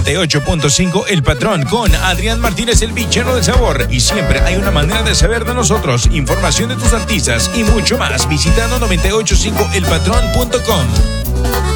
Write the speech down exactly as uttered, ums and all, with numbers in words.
noventa y ocho punto cinco El Patrón con Adrián Martínez, el bichero del sabor. Y siempre hay una manera de saber de nosotros, información de tus artistas y mucho más visitando noventa y ocho punto cinco el patrón punto com.